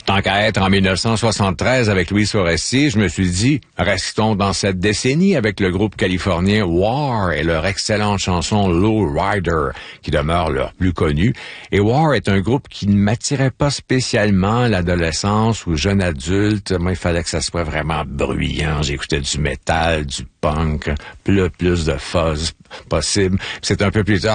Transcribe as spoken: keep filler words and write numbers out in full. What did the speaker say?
Tant qu'à être en mille neuf cent soixante-treize avec Louis Forestier, je me suis dit, restons dans cette décennie avec le groupe californien War et leur excellente chanson Low Rider, qui demeure leur plus connue. Et War est un groupe qui ne m'attirait pas spécialement à l'adolescence ou jeune adulte. Moi, il fallait que ça soit vraiment bruyant. J'écoutais du métal, du punk, plus, plus de fuzz possible. C'est un peu plus tard